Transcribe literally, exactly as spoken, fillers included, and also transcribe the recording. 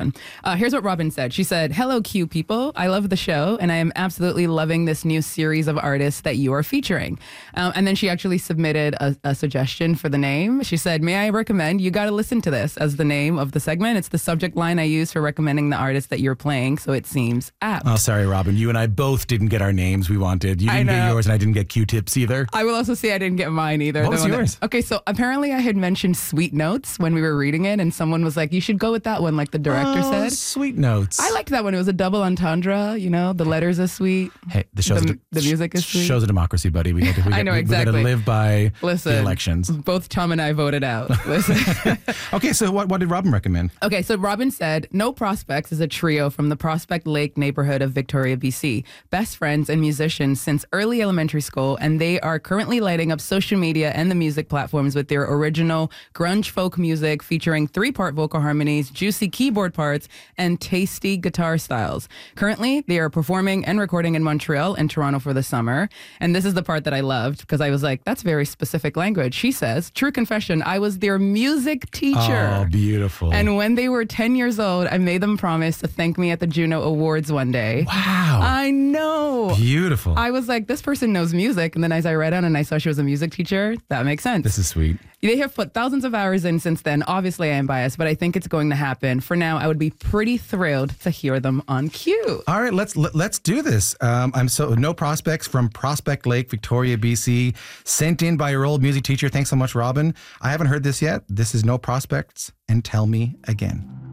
one. Uh, here's what Robin said. She said, "Hello, Q people. I love the show, and I am absolutely loving this new series of artists that you are featuring." Um, and then she actually submitted a, a suggestion for the name. She said, "May I recommend you got to listen to this as the name of the segment? It's the subject line I use for recommending the artist that you're playing, so it seems apt." Oh, sorry, Robin. You and I both didn't get our names we wanted. You didn't get yours, and I didn't get Q-tips either. I will also say I didn't get mine either. What was yours? That, okay, so apparently I had mentioned Sweet Notes when we were reading it, and someone was like, "You should go with that one," like the director oh, said. Sweet Notes. I liked that one. It was a double entendre. You know, the letters are sweet. Hey, the show's the, a, the music is sweet. Show's a democracy, buddy. We got to, we I know, we, exactly. We got to live by Listen, the elections. Both Tom and I voted out. Listen. Okay, so what, what did Robin recommend? Okay, so Robin said, No Prospects is a trio from the Prospect Lake neighborhood of Victoria, B C. Best friends and musicians since early elementary school, and they are currently lighting up social media and the music platforms with their original grunge folk music featuring three-part vocal harmonies, juicy keyboard parts, and tasty guitar styles. Currently, they are performing and recording in Montreal and Toronto for the summer. And this is the part that I loved because I was like, that's very specific language. She says, "True confession, I was their music teacher. Oh, beautiful. And when they were ten years old, I made them promise to thank me at the Juno Awards one day." Wow. I know. Beautiful. I was like, this person knows music. And then as I read on and I saw she was a music teacher, that makes sense. This is sweet. They have put thousands of hours in since then. Obviously, I am biased, but I think it's going to happen. For now, I would be pretty thrilled to hear them on Q. All right, let's let, let's do this. Um, I'm so No Prospects from Prospect Lake, Victoria, B C, sent in by your old music teacher. Thanks so much, Robin. I haven't heard this yet. This is No Prospects, and Tell Me Again.